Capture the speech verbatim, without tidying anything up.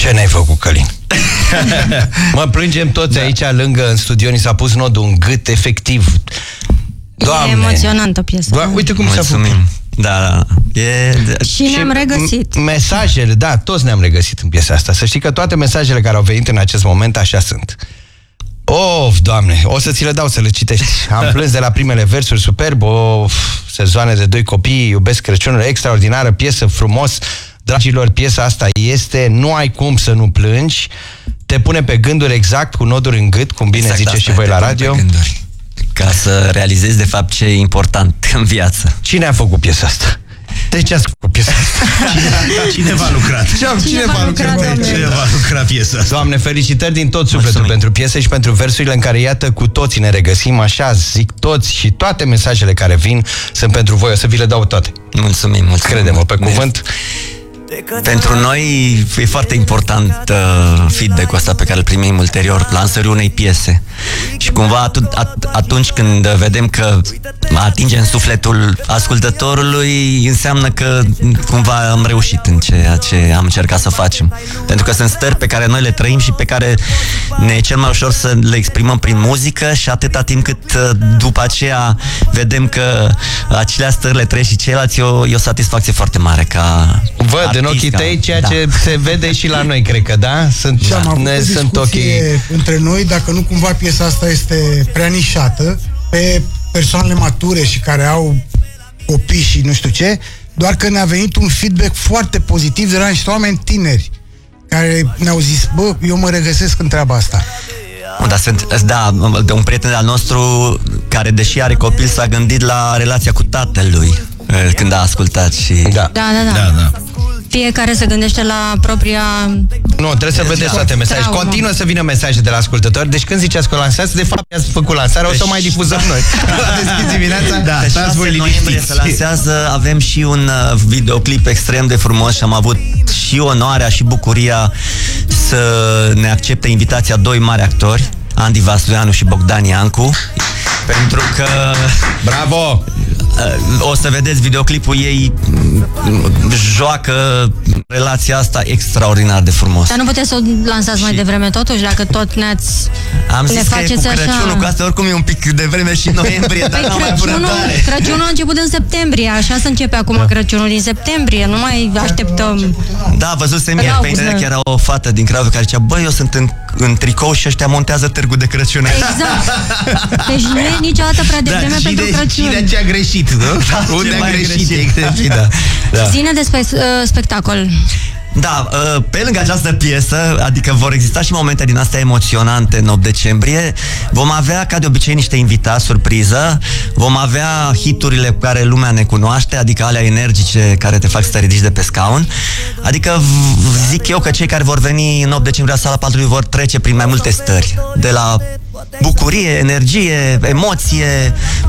Ce n-ai făcut, Călin? Mă plângem toți da. aici lângă, în studio, ni s-a pus nodul în gât, efectiv. Doamne. E emoționantă piesa. Doamne, uite cum s-a făcut. Da, da. E... Și ne-am regăsit. Mesajele, da, toți ne-am regăsit în piesa asta. Să știi că toate mesajele care au venit în acest moment așa sunt. Of, Doamne, o să ți le dau să le citești. Am plâns de la primele versuri, superb, o sezoane de doi copii, iubesc Crăciunul, extraordinară, piesă, frumos. Dragilor, piesa asta este, nu ai cum să nu plângi, te pune pe gânduri exact, cu noduri în gât, cum bine exact zice și voi la radio. Ca să realizezi, de fapt, ce e important în viață. Cine a făcut piesa asta? De ce ați făcut piesa asta? Cineva a lucrat. Cineva a lucrat, Cineva a lucrat piesa asta. Doamne, felicitări din tot sufletul Mulțumim. pentru piesă și pentru versurile în care, iată, cu toții ne regăsim, așa zic toți, și toate mesajele care vin sunt pentru voi. O să vi le dau toate. Mulțumim, mulțumim. Crede-mă, pe cuvânt. Pentru noi e foarte important uh, feedback-ul ăsta pe care îl primim ulterior, lansării unei piese. Și cumva atu- at- atunci când vedem că atingem sufletul ascultătorului, înseamnă că cumva am reușit în ceea ce am încercat să facem. Pentru că sunt stări pe care noi le trăim și pe care ne e cel mai ușor să le exprimăm prin muzică, și atâta timp cât uh, după aceea vedem că acelea stări le trăiesc și ceilalți, e o, e o satisfacție foarte mare ca Văd în ochii tăi ceea da. ce se vede și la noi, cred că, da? Sunt, și am avut ne, o sunt ok. între noi, dacă nu cumva piesa asta este prea nișată pe persoanele mature și care au copii și nu știu ce, doar că ne-a venit un feedback foarte pozitiv de la niște oameni tineri care ne-au zis, bă, eu mă regăsesc în treaba asta. Da, sunt, da, de un prieten al nostru care, deși are copil, s-a gândit la relația cu tatălui când a ascultat și... Da, da, da, da. da, da. Fiecare se gândește la propria... Nu, trebuie să vedeți toate mesaje. Traumă. Continuă să vină mesaje de la ascultători. Deci când ziceați că o lansați, de fapt ați făcut lansarea, deci... o să o mai difuzăm noi. La deschis dimineața. Da, pe șase noiembrie se lansează, avem și un uh, videoclip extrem de frumos și am avut și onoarea și bucuria să ne accepte invitația doi mari actori, Andy Vasluianu și Bogdan Iancu, pentru că... Bravo! O să vedeți videoclipul, ei joacă relația asta extraordinar de frumos. Dar nu puteți să o lansați și... mai devreme totuși, dacă tot ne-ați... Am zis ne că e cu Crăciunul, așa... cu asta oricum e un pic de vreme și noiembrie, dar păi n-am mai Crăciunul, Crăciunul a început în septembrie, așa se începe acum da. Crăciunul din septembrie, nu mai așteptăm. Da, văzusem ieri pe internet că era o fată din Craiova care zicea, băi, eu sunt în, în tricou și ăștia montează târgul de Crăciun. Exact. Deci nu e niciodată prea devreme da, pentru de, Crăciun. Cine ce a greșit, nu? Da, unde a greșit, greșit. greșit da. Da. Zine despre uh, spectacol. Da, pe lângă această piesă, adică vor exista și momente din astea emoționante în opt decembrie, vom avea, ca de obicei, niște invitați surpriză, vom avea hiturile cu care lumea ne cunoaște, adică alea energice care te fac să te ridici de pe scaun, adică zic eu că cei care vor veni în opt decembrie la Sala Palatului vor trece prin mai multe stări, de la bucurie, energie, emoție,